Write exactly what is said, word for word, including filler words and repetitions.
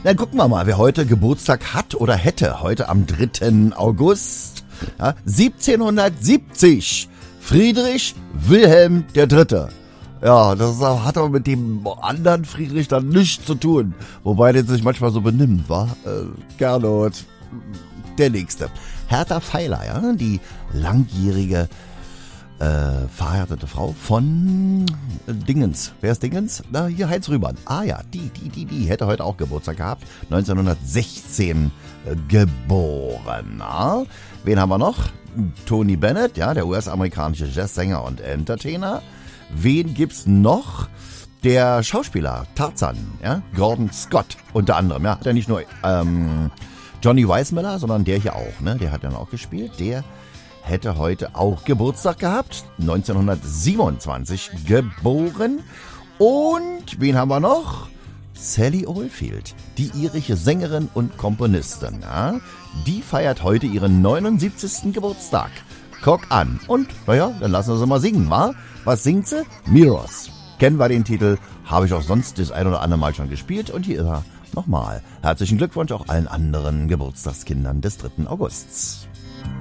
Dann gucken wir mal, wer heute Geburtstag hat oder hätte. Heute am dritten August ja, siebzehnhundertsiebzig. Friedrich Wilhelm der Dritte. Ja, das hat aber mit dem anderen Friedrich dann nichts zu tun. Wobei der sich manchmal so benimmt, wa? Äh, Gernot, der Nächste. Hertha Feiler, ja, die langjährige äh, verheiratete Frau von äh, Dingens. Wer ist Dingens? Na, hier Heinz Rühmann. Ah ja, die, die, die, die hätte heute auch Geburtstag gehabt. neunzehnhundertsechzehn äh, geboren. Na? Wen haben wir noch? Tony Bennett, ja, der U S-amerikanische Jazzsänger und Entertainer. Wen gibt's noch? Der Schauspieler Tarzan, ja, Gordon Scott unter anderem, ja, hat ja nicht nur ähm, Johnny Weissmuller, sondern der hier auch, ne, der hat dann auch gespielt. Der hätte heute auch Geburtstag gehabt, neunzehnhundertsiebenundzwanzig geboren. Und wen haben wir noch? Sally Oldfield, die irische Sängerin und Komponistin, ja, die feiert heute ihren neunundsiebzigsten Geburtstag. Guck an. Und, naja, dann lassen wir sie mal singen, wa? Was singt sie? Mirrors. Kennen wir den Titel, habe ich auch sonst das ein oder andere Mal schon gespielt. Und hier ist er nochmal. Herzlichen Glückwunsch auch allen anderen Geburtstagskindern des dritten Augusts.